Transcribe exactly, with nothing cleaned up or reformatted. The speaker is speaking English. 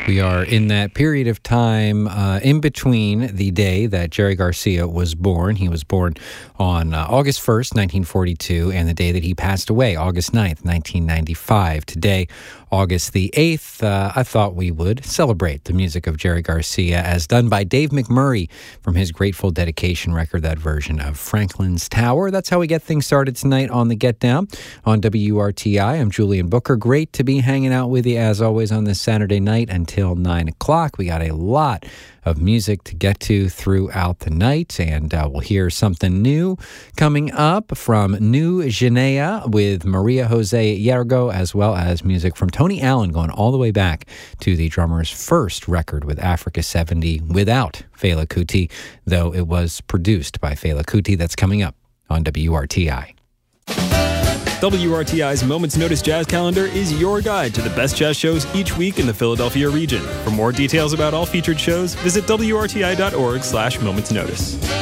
We are in that period of time uh, in between the day that Jerry Garcia was born. He was born on uh, August first, nineteen forty-two, and the day that he passed away, August ninth, nineteen ninety-five. Today, August the eighth, uh, I thought we would celebrate the music of Jerry Garcia as done by Dave McMurray from his Grateful Dedication record, that version of Franklin's Tower. That's how we get things started tonight on The Get Down on W R T I. I'm Julian Booker. Great to be hanging out with you as always on this Saturday night until nine o'clock. We got a lot of music to get to throughout the night, and uh, we'll hear something new coming up from New Guinea with Maria Jose Yergo, as well as music from Tony Allen going all the way back to the drummer's first record with Africa seventy without Fela Kuti, though it was produced by Fela Kuti. That's coming up on W R T I. W R T I's Moments Notice Jazz Calendar is your guide to the best jazz shows each week in the Philadelphia region. For more details about all featured shows, visit W R T I dot org slash Moments Notice.